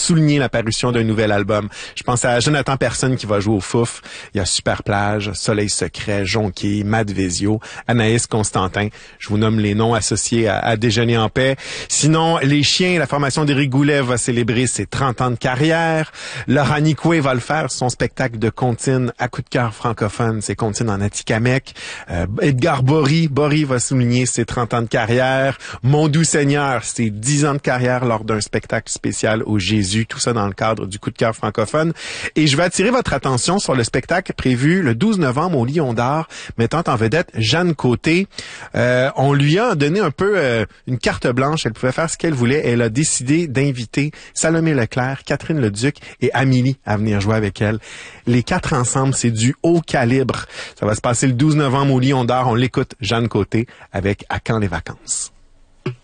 souligner l'apparition d'un nouvel album. Je pense à Jonathan Personne qui va jouer au Fouf. Il y a Super Plage, Soleil Secret, Jonquier, Matt Vezio, Anaïs Constantin. Je vous nomme les noms associés à Déjeuner en paix. Sinon, Les Chiens, la formation d'Éric Goulet va célébrer ses 30 ans de carrière. Laurent Nicoué va le faire, son spectacle de comptine à coup de cœur francophone, ses comptines en Atikamekw. Edgar Bory va souligner ses 30 ans de carrière. Mon Doux Seigneur, ses 10 ans de carrière lors d'un spectacle spécial au Jésus, tout ça dans le cadre du coup de cœur francophone. Et je vais attirer votre attention sur le spectacle prévu le 12 novembre au Lion d'Or, mettant en vedette Jeanne Côté. On lui a donné un peu une carte blanche, elle pouvait faire ce qu'elle voulait. Elle a décidé d'inviter Salomé Leclerc, Catherine Leduc et Amélie à venir jouer avec elle. Les quatre ensemble, c'est du haut calibre. Ça va se passer le 12 novembre au Lion d'Or. On l'écoute, Jeanne Côté, avec À quand les vacances?